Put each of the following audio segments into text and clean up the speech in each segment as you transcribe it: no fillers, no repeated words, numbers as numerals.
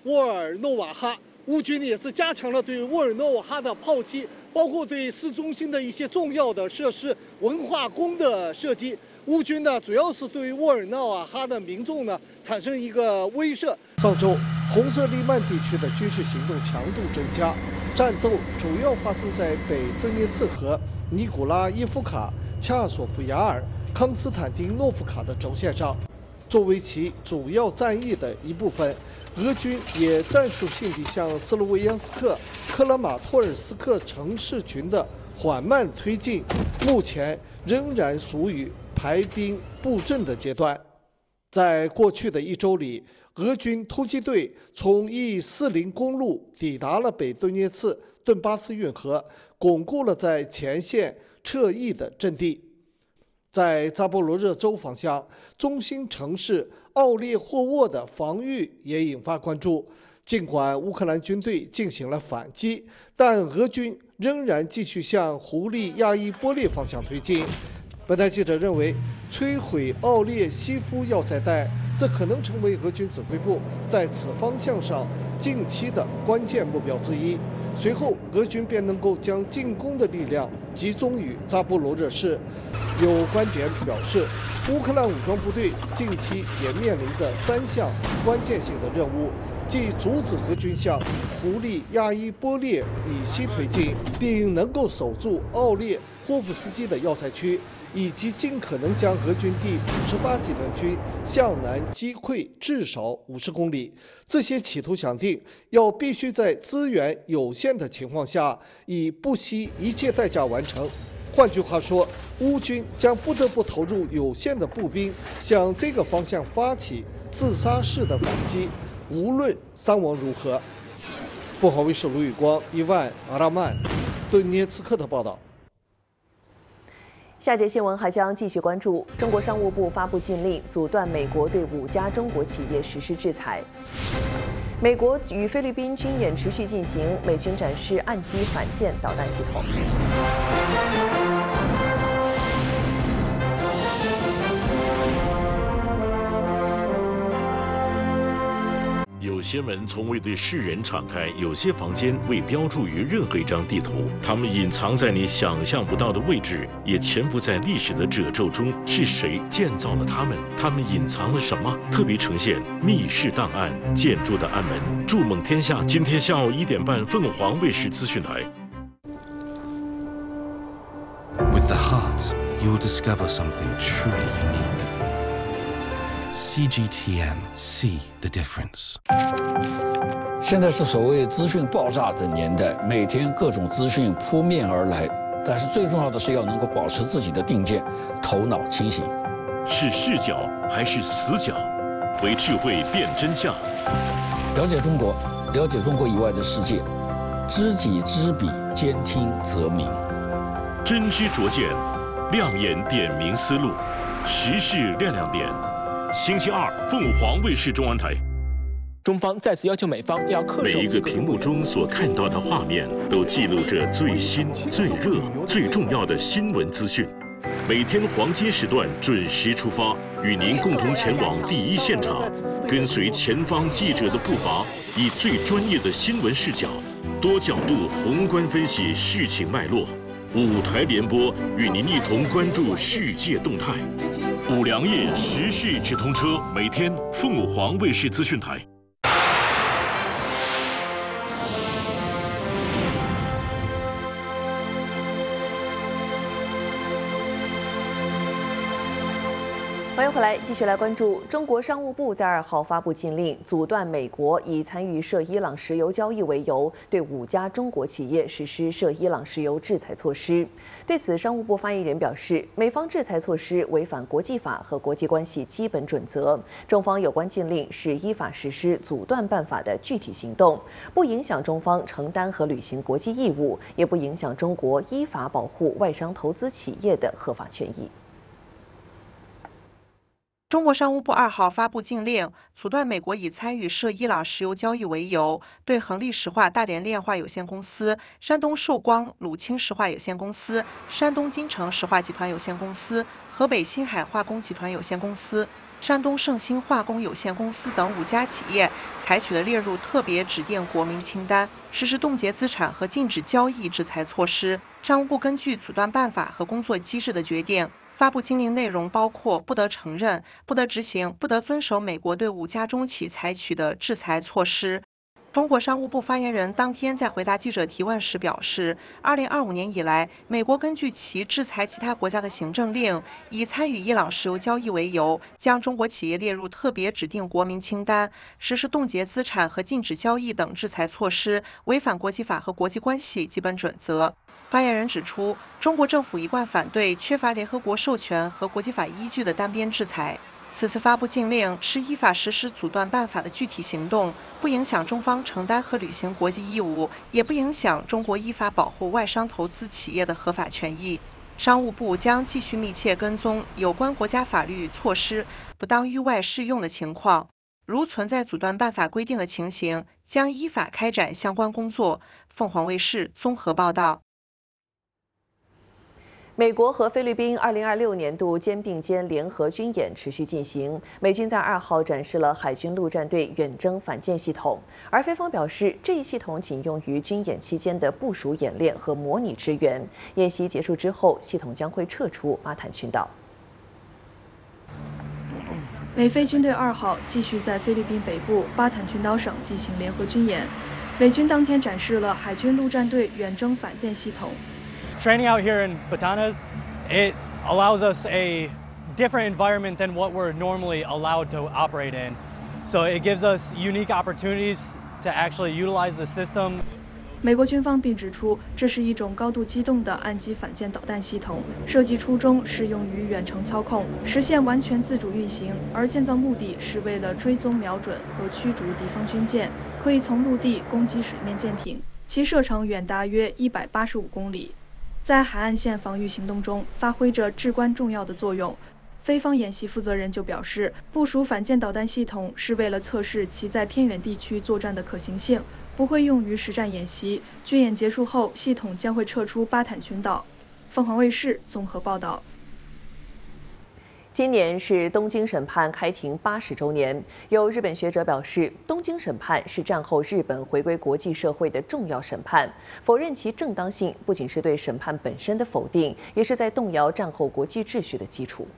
沃尔诺瓦哈。乌军也是加强了对沃尔诺瓦哈的炮击，包括对市中心的一些重要的设施、文化宫的射击。乌军呢，主要是对沃尔诺瓦哈的民众呢产生一个威慑。 上周，红色利曼地区的军事行动强度增加，战斗主要发生在北顿涅茨河、尼古拉耶夫卡、恰索夫亚尔、康斯坦丁诺夫卡的轴线上。作为其主要战役的一部分，俄军也战术性地向斯洛维扬斯克、克拉马托尔斯克城市群的缓慢推进，目前仍然属于排兵布阵的阶段。在过去的一周里，俄军突击队从E40公路抵达了北顿涅茨顿巴斯运河，巩固了在前线撤役的阵地。在扎波罗热州方向，中心城市奥列霍沃的防御也引发关注。尽管乌克兰军队进行了反击，但俄军仍然继续向胡利亚伊波列方向推进。本台记者认为，摧毁奥列西夫要塞带，这可能成为俄军指挥部在此方向上近期的关键目标之一。随后，俄军便能够将进攻的力量集中于扎波罗热市。有观点表示，乌克兰武装部队近期也面临着3项关键性的任务，即阻止俄军向胡利亚伊波列以西推进，并能够守住奥列霍夫斯基的要塞区，以及尽可能将俄军第58集团军向南击溃至少50公里。这些企图想定要必须在资源有限的情况下，以不惜一切代价完成。换句话说，乌军将不得不投入有限的步兵，向这个方向发起自杀式的反击，无论伤亡如何。凤凰卫视卢宇光、伊万·阿拉曼，顿涅茨克的报道。 下节新闻还将继续关注中国商务部发布禁令，阻断美国对5家中国企业实施制裁。美国与菲律宾军演持续进行，美军展示岸基反舰导弹系统。 有些门从未对世人敞开，有些房间未标注于任何一张地图，它们隐藏在你想象不到的位置，也潜伏在历史的褶皱中。是谁建造了它们？它们隐藏了什么？特别呈现密室档案：建筑的暗门。筑梦天下，今天下午1点半，凤凰卫视资讯台。 With the heart, you'll discover something truly unique. CGTN, see the difference. 现在是所谓资讯爆炸的年代，每天各种资讯扑面而来，但是最重要的是要能够保持自己的定见，头脑清醒。 是视角还是死角？为智慧辨真相。 了解中国，了解中国以外的世界，知己知彼，兼听则明。 真知灼见，亮眼点明思路，时事亮亮点。星期二，凤凰卫视中文台。 中方再次要求美方要恪守。 每一个屏幕中所看到的画面，都记录着最新、最热、最重要的新闻资讯。每天黄金时段准时出发，与您共同前往第一现场，跟随前方记者的步伐，以最专业的新闻视角，多角度宏观分析事情脉络。5台联播，与您一同关注世界动态。5粮液时事直通车，每天凤凰卫视资讯台。 欢迎回来，继续来关注中国商务部在2号发布禁令，阻断美国以参与涉伊朗石油交易为由，对5家中国企业实施涉伊朗石油制裁措施。对此，商务部发言人表示，美方制裁措施违反国际法和国际关系基本准则，中方有关禁令是依法实施阻断办法的具体行动，不影响中方承担和履行国际义务，也不影响中国依法保护外商投资企业的合法权益。 中国商务部2号发布禁令，阻断美国以参与涉伊朗石油交易为由，对恒力石化大连炼化有限公司、山东寿光鲁青石化有限公司、山东金城石化集团有限公司、河北新海化工集团有限公司、 山东盛兴化工有限公司等5家企业采取了列入特别指定国民清单，实施冻结资产和禁止交易制裁措施。商务部根据阻断办法和工作机制的决定，发布禁令内容包括不得承认、不得执行、不得遵守美国对5家中企采取的制裁措施。中国商务部发言人当天在回答记者提问时表示，2025年以来，美国根据其制裁其他国家的行政令，以参与伊朗石油交易为由，将中国企业列入特别指定国民清单，实施冻结资产和禁止交易等制裁措施，违反国际法和国际关系基本准则。发言人指出，中国政府一贯反对缺乏联合国授权和国际法依据的单边制裁。此次发布禁令是依法实施阻断办法的具体行动，不影响中方承担和履行国际义务，也不影响中国依法保护外商投资企业的合法权益。商务部将继续密切跟踪有关国家法律措施不当域外适用的情况，如存在阻断办法规定的情形，将依法开展相关工作。凤凰卫视综合报道。 美国和菲律宾2026年度肩并肩联合军演持续进行，美军在2号展示了海军陆战队远征反舰系统，而菲方表示这一系统仅用于军演期间的部署演练和模拟支援，演习结束之后，系统将会撤出巴坦群岛。 美菲军队2号继续在菲律宾北部巴坦群岛省进行联合军演，美军当天展示了海军陆战队远征反舰系统。 Training out here in Batanes, it allows us a different environment than what we're normally allowed to operate in. So it gives us unique opportunities to actually utilize the system. 美国军方并指出，这是一种高度机动的岸基反舰导弹系统，设计初衷是用于远程操控，实现完全自主运行，而建造目的是为了追踪、瞄准和驱逐敌方军舰，可以从陆地攻击水面舰艇，其射程远大约185公里。在海岸线防御行动中发挥着至关重要的作用。菲方演习负责人就表示，部署反舰导弹系统是为了测试其在偏远地区作战的可行性，不会用于实战演习。军演结束后，系统将会撤出巴坦群岛。凤凰卫视综合报道。 今年是东京审判开庭80周年，有日本学者表示，东京审判是战后日本回归国际社会的重要审判，否认其正当性不仅是对审判本身的否定，也是在动摇战后国际秩序的基础。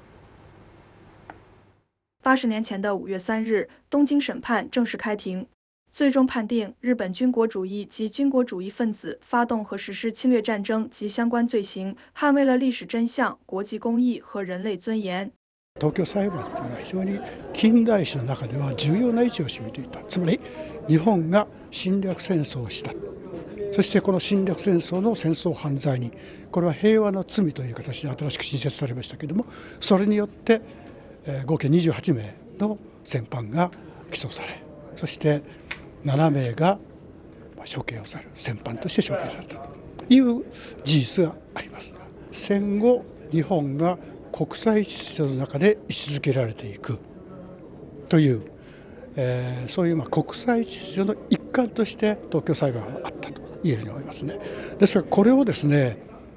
80年前的5月3日，东京审判正式开庭。最终判定日本军国主义及军国主义分子发动和实施侵略战争及相关罪行，捍卫了历史真相、国际公义和人类尊严。 東京裁判というのは非常に近代史の中では重要な位置を占めていた。つまり日本が侵略戦争をした。そしてこの侵略戦争の戦争犯罪に、これは平和の罪という形で新しく新設されましたけれども、それによって合計28名の戦犯が起訴され、そして7名が処刑をされる、戦犯として処刑されたという事実があります。戦後日本が国際秩序の中で位置づけられていくという、そういう国際秩序の一環として東京裁判はあったと言えるように思いますね。ですからこれをですね、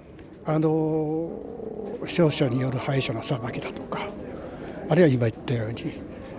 勝者による敗者の裁きだとか、あるいは今言ったように、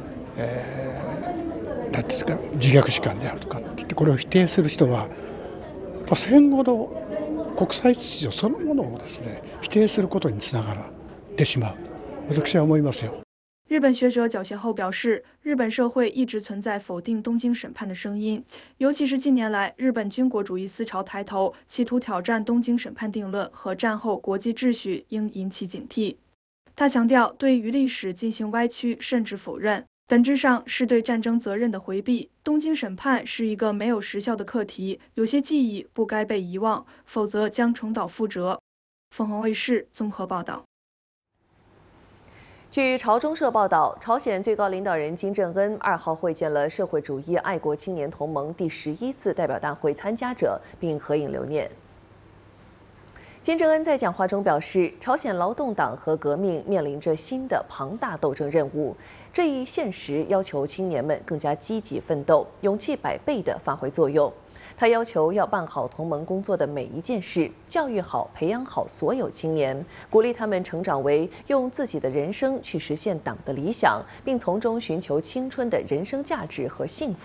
なんですか、自虐史観であるとかって言って、これを否定する人は戦後の国際秩序そのものをですね、否定することにつながってしまう。私は思いますよ。 日本学者较先后表示，日本社会一直存在否定东京审判的声音，尤其是近年来日本军国主义思潮抬头，企图挑战东京审判定论和战后国际秩序，应引起警惕。他强调，对于历史进行歪曲甚至否认，本质上是对战争责任的回避。东京审判是一个没有时效的课题，有些记忆不该被遗忘，否则将重蹈覆辙。凤凰卫视综合报道。 据朝中社报道，朝鲜最高领导人金正恩2号会见了社会主义爱国青年同盟第11次代表大会参加者，并合影留念。金正恩在讲话中表示，朝鲜劳动党和革命面临着新的庞大斗争任务，这一现实要求青年们更加积极奋斗，勇气100倍地发挥作用。 他要求要办好同盟工作的每一件事，教育好、培养好所有青年，鼓励他们成长为用自己的人生去实现党的理想，并从中寻求青春的人生价值和幸福。